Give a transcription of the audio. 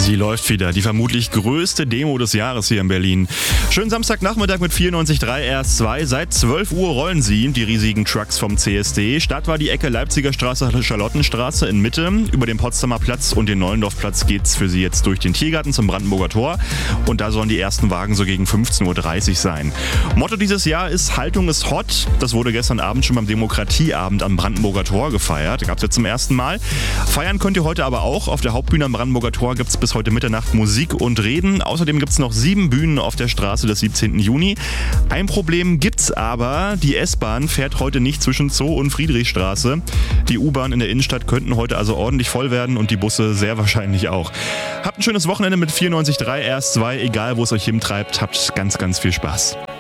Sie läuft wieder. Die vermutlich größte Demo des Jahres hier in Berlin. Schönen Samstagnachmittag mit 94.3 RS2. Seit 12 Uhr rollen sie, die riesigen Trucks vom CSD. Start war die Ecke Leipziger Straße, Charlottenstraße in Mitte. Über den Potsdamer Platz und den Neulendorfplatz geht's für sie jetzt durch den Tiergarten zum Brandenburger Tor. Und da sollen die ersten Wagen so gegen 15.30 Uhr sein. Motto dieses Jahr ist Haltung ist hot. Das wurde gestern Abend schon beim Demokratieabend am Brandenburger Tor gefeiert. Gab's jetzt zum ersten Mal. Feiern könnt ihr heute aber auch. Auf der Hauptbühne am Brandenburger Tor gibt's bis heute Mitternacht Musik und Reden. Außerdem gibt es noch 7 Bühnen auf der Straße des 17. Juni. Ein Problem gibt's aber. Die S-Bahn fährt heute nicht zwischen Zoo und Friedrichstraße. Die U-Bahn in der Innenstadt könnten heute also ordentlich voll werden und die Busse sehr wahrscheinlich auch. Habt ein schönes Wochenende mit 94.3 RS2. Egal, wo es euch hintreibt, habt ganz, ganz viel Spaß.